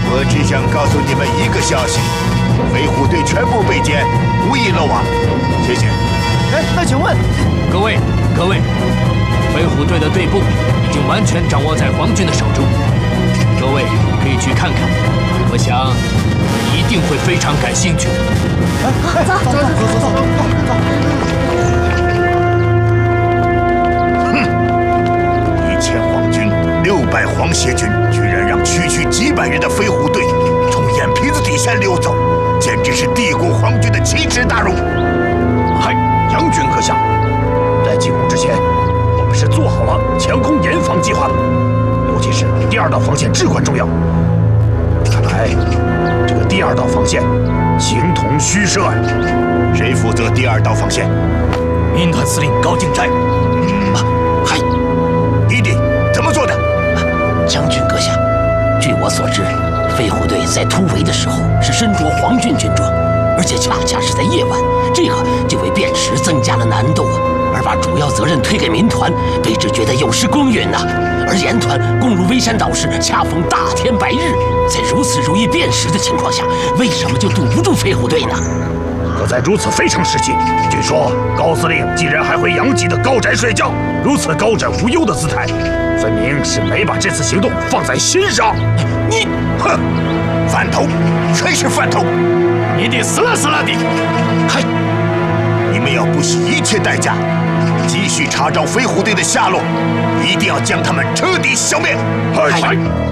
我只想告诉你们一个消息：飞虎队全部被歼，无一漏网。谢谢。 哎，那请问， 各位，飞虎队的队部已经完全掌握在皇军的手中，各位可以去看看，我想你一定会非常感兴趣的。 1000皇军，600皇协军，居然让区几百人的飞虎队从眼皮子底下溜走，简直是帝国皇军的奇耻大辱！ 嗨，杨军阁下，在进攻之前，我们是做好了强攻严防计划的，尤其是第2道防线至关重要。看来这个第2道防线形同虚设啊！ 谁负责第2道防线？ 民团司令高敬斋。 嗨，弟弟怎么做的？ 将军阁下，据我所知，飞虎队在突围的时候是身着皇军军装，而且恰恰是在夜晚，这个就为辨识增加了难度啊。而把主要责任推给民团，卑职觉得有失公允呐。而严团攻入微山岛时，恰逢大天白日，在如此容易辨识的情况下，为什么就堵不住飞虎队呢？ 可在如此非常时期，据说高司令竟然还回杨吉的高宅睡觉，如此高枕无忧的姿态，分明是没把这次行动放在心上。 你，哼，饭头，全是饭头！ 你得死了的！ 嗨，你们要不惜一切代价，继续查找飞虎队的下落，一定要将他们彻底消灭！ 嗨。